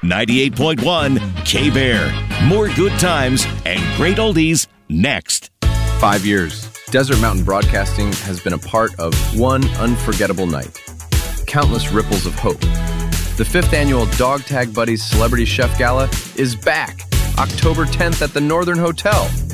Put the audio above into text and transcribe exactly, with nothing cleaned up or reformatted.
ninety-eight point one K-Bear. More good times and great oldies next. Five years. Desert Mountain Broadcasting has been a part of one unforgettable night. Countless ripples of hope. The fifth annual Dog Tag Buddies Celebrity Chef Gala is back October tenth at the Northern Hotel.